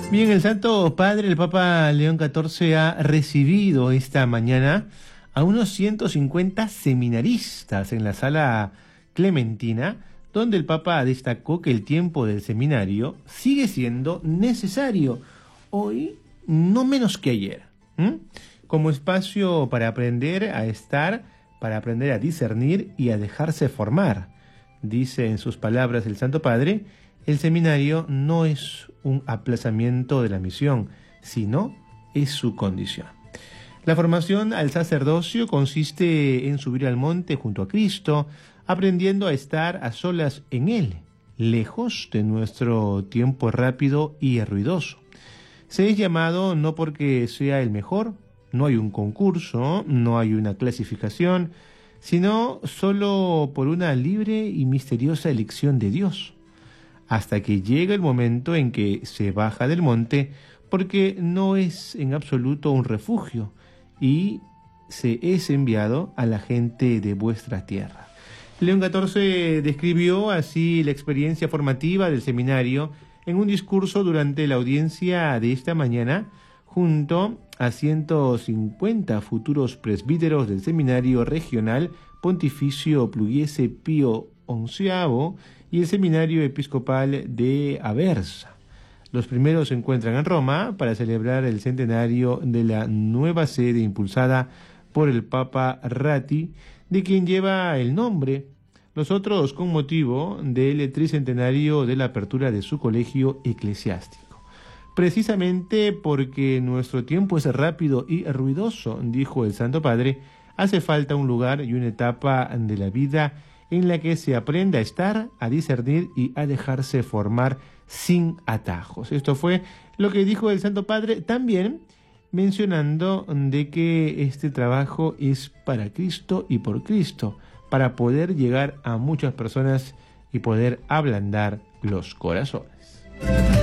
Bien, el Santo Padre, el Papa León XIV, ha recibido esta mañana a unos 150 seminaristas en la Sala Clementina, donde el Papa destacó que el tiempo del seminario sigue siendo necesario, hoy no menos que ayer, como espacio para aprender a estar, para aprender a discernir y a dejarse formar. Dice en sus palabras el Santo Padre: el seminario no es un aplazamiento de la misión, sino es su condición. La formación al sacerdocio consiste en subir al monte junto a Cristo, aprendiendo a estar a solas en Él, lejos de nuestro tiempo rápido y ruidoso. Se es llamado no porque sea el mejor, no hay un concurso, no hay una clasificación, sino solo por una libre y misteriosa elección de Dios, hasta que llega el momento en que se baja del monte, porque no es en absoluto un refugio, y se es enviado a la gente de vuestra tierra. León XIV describió así la experiencia formativa del seminario en un discurso durante la audiencia de esta mañana, junto a 150 futuros presbíteros del Seminario Regional Pontificio Pugliese Pío XI y el Seminario Episcopal de Aversa. Los primeros se encuentran en Roma para celebrar el centenario de la nueva sede impulsada por el Papa Ratti, de quien lleva el nombre. Los otros con motivo del tricentenario de la apertura de su colegio eclesiástico. Precisamente porque nuestro tiempo es rápido y ruidoso, dijo el Santo Padre, hace falta un lugar y una etapa de la vida en la que se aprenda a estar, a discernir y a dejarse formar sin atajos. Esto fue lo que dijo el Santo Padre, también mencionando de que este trabajo es para Cristo y por Cristo, para poder llegar a muchas personas y poder ablandar los corazones.